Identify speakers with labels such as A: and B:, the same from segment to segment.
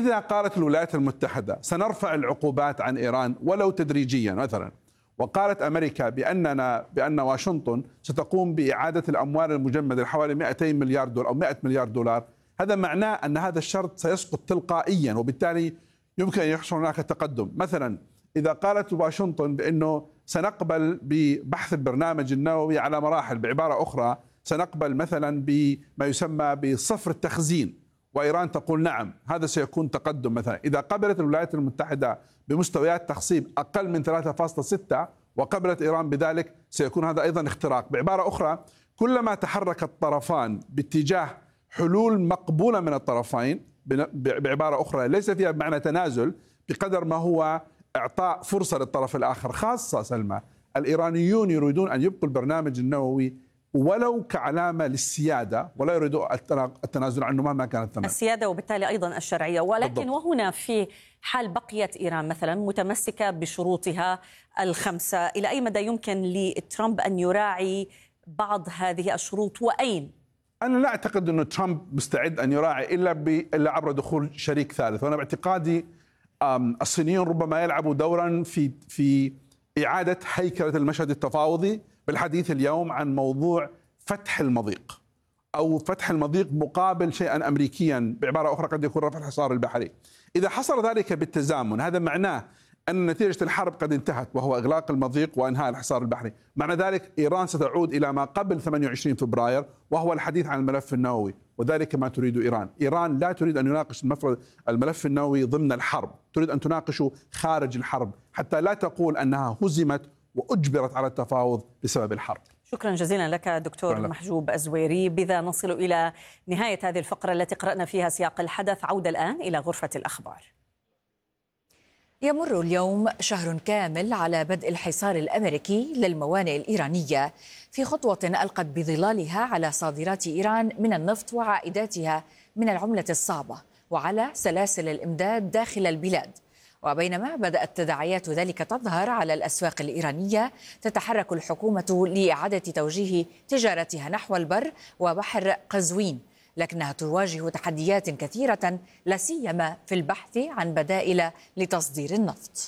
A: إذا قالت الولايات المتحدة سنرفع العقوبات عن إيران ولو تدريجيا مثلا، وقالت أمريكا بأن واشنطن ستقوم بإعادة الأموال المجمدة حوالي 200 مليار دولار أو 100 مليار دولار، هذا معناه أن هذا الشرط سيسقط تلقائيا، وبالتالي يمكن أن يحصل هناك تقدم. مثلا إذا قالت واشنطن بأنه سنقبل ببحث البرنامج النووي على مراحل، بعبارة أخرى سنقبل مثلا بما يسمى بصفر التخزين، وإيران تقول نعم، هذا سيكون تقدم. مثلا إذا قبلت الولايات المتحدة بمستويات تخصيب أقل من 3.6 وقبلت إيران بذلك، سيكون هذا أيضا اختراق. بعبارة أخرى، كلما تحرك الطرفان باتجاه حلول مقبولة من الطرفين، بعبارة أخرى ليس فيها بمعنى تنازل، بقدر ما هو إعطاء فرصة للطرف الآخر، خاصة سلمى الإيرانيون يريدون أن يبقوا البرنامج النووي ولو كعلامة للسيادة، ولا يريدوا التنازل عنه مهما كان الثمن.
B: السيادة وبالتالي أيضا الشرعية. ولكن بالضبط. وهنا في حال بقيت إيران مثلا متمسكة بشروطها الخمسة، إلى أي مدى يمكن لترامب أن يراعي بعض هذه الشروط وأين؟
A: أنا لا أعتقد أن ترامب مستعد أن يراعي إلا عبر دخول شريك ثالث، وأنا باعتقادي الصينيون ربما يلعبوا دورا في إعادة هيكلة المشهد التفاوضي بالحديث اليوم عن موضوع فتح المضيق أو فتح المضيق مقابل شيئا أمريكيا، بعبارة أخرى قد يكون رفع الحصار البحري. إذا حصل ذلك بالتزامن، هذا معناه أن نتيجة الحرب قد انتهت، وهو إغلاق المضيق وإنهاء الحصار البحري. معنى ذلك إيران ستعود إلى ما قبل 28 فبراير، وهو الحديث عن الملف النووي، وذلك ما تريد إيران. إيران لا تريد أن يناقش الملف النووي ضمن الحرب، تريد أن تناقشه خارج الحرب، حتى لا تقول أنها هزمت وأجبرت على التفاوض بسبب الحرب.
B: شكرا جزيلا لك دكتور محجوب الزويري. بذا نصل إلى نهاية هذه الفقرة التي قرأنا فيها سياق الحدث. عودة الآن إلى غرفة الأخبار.
C: يمر اليوم شهر كامل على بدء الحصار الأمريكي للموانئ الإيرانية، في خطوة ألقت بظلالها على صادرات إيران من النفط وعائداتها من العملة الصعبة وعلى سلاسل الإمداد داخل البلاد. وبينما بدأت تداعيات ذلك تظهر على الأسواق الإيرانية، تتحرك الحكومة لإعادة توجيه تجارتها نحو البر وبحر قزوين، لكنها تواجه تحديات كثيرة لا سيما في البحث عن بدائل لتصدير النفط.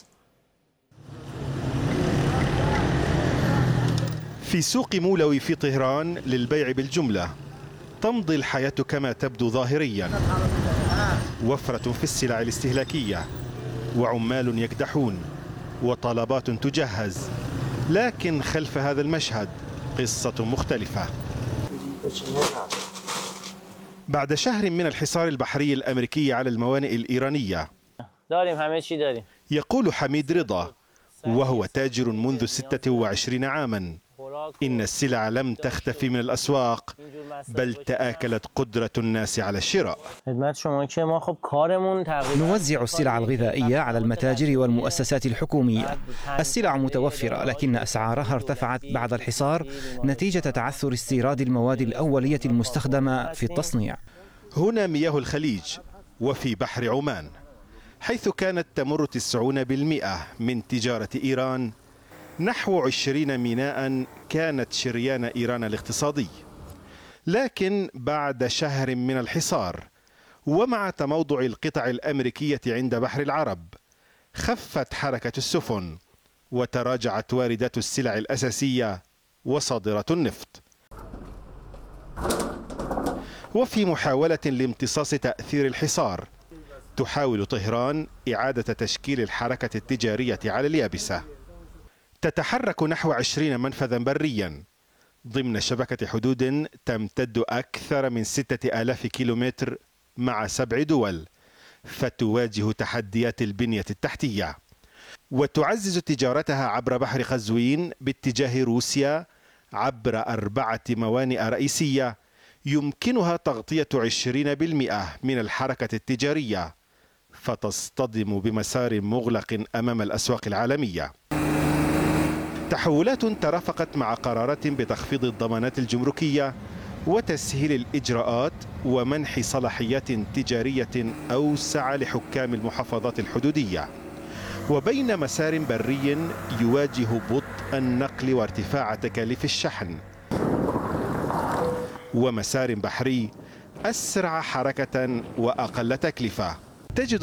D: في سوق مولوي في طهران للبيع بالجملة تمضي الحياة كما تبدو ظاهريا، وفرة في السلع الاستهلاكية وعمال يكدحون وطلبات تجهز، لكن خلف هذا المشهد قصة مختلفة. بعد شهر من الحصار البحري الأمريكي على الموانئ الإيرانية، يقول حميد رضا وهو تاجر منذ 26 عاما إن السلع لم تختفي من الأسواق، بل تآكلت قدرة الناس على الشراء.
E: نوزع السلع الغذائية على المتاجر والمؤسسات الحكومية. السلع متوفرة، لكن أسعارها ارتفعت بعد الحصار نتيجة تعثر استيراد المواد الأولية المستخدمة في التصنيع.
D: هنا مياه الخليج وفي بحر عمان، حيث كانت تمر 90% من تجارة إيران. نحو 20 ميناء كانت شريان إيران الاقتصادي، لكن بعد شهر من الحصار ومع تموضع القطع الأمريكية عند بحر العرب، خفت حركة السفن وتراجعت واردات السلع الأساسية وصادرات النفط. وفي محاولة لامتصاص تأثير الحصار، تحاول طهران إعادة تشكيل الحركة التجارية على اليابسة. تتحرك نحو 20 منفذا بريا ضمن شبكة حدود تمتد أكثر من 6000 كيلومتر مع 7 دول، فتواجه تحديات البنية التحتية، وتعزز تجارتها عبر بحر قزوين باتجاه روسيا عبر 4 موانئ رئيسية يمكنها تغطية 20% من الحركة التجارية، فتصطدم بمسار مغلق أمام الأسواق العالمية. تحولات ترافقت مع قرارات بتخفيض الضمانات الجمركية وتسهيل الإجراءات ومنح صلاحيات تجارية أوسع لحكام المحافظات الحدودية، وبين مسار بري يواجه بطء النقل وارتفاع تكاليف الشحن، ومسار بحري أسرع حركة وأقل تكلفة. تجد